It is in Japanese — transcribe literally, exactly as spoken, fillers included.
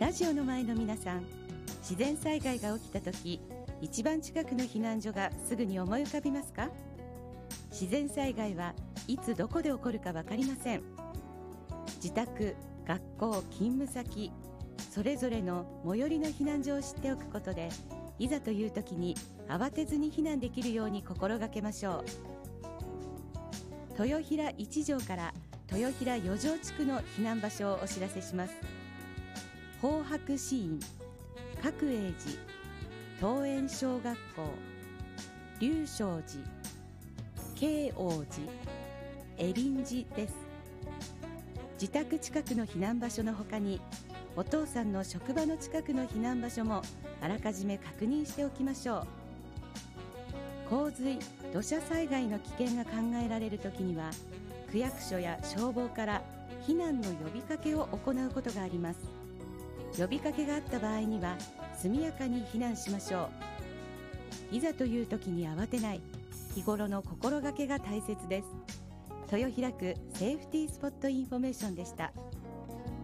ラジオの前の皆さん、自然災害が起きた時、一番近くの避難所がすぐに思い浮かびますか？自然災害はいつどこで起こるか分かりません。自宅、学校、勤務先、それぞれの最寄りの避難所を知っておくことで、いざという時に慌てずに避難できるように心がけましょう。豊平一条から豊平四条地区の避難場所をお知らせします。宝白寺院、角栄寺、東園小学校、龍勝寺、慶応寺、恵林寺です。自宅近くの避難場所の他に、お父さんの職場の近くの避難場所もあらかじめ確認しておきましょう。洪水、土砂災害の危険が考えられるときには、区役所や消防から避難の呼びかけを行うことがあります。呼びかけがあった場合には速やかに避難しましょう。いざという時に慌てない、日頃の心がけが大切です。豊平区セーフティースポットインフォメーションでした。